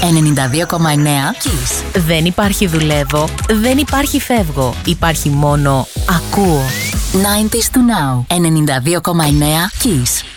92,9 Kiss. Δεν υπάρχει δουλεύω, δεν υπάρχει φεύγω. Υπάρχει μόνο ακούω. 90s to now. 92,9 Kiss.